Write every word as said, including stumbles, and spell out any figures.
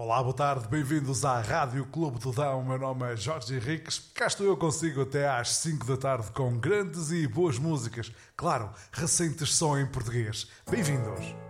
Olá, boa tarde, bem-vindos à Rádio Clube do Dão. O meu nome é Jorge Henriques. Cá estou eu consigo até às cinco da tarde com grandes e boas músicas. Claro, recentes só em português. Bem-vindos!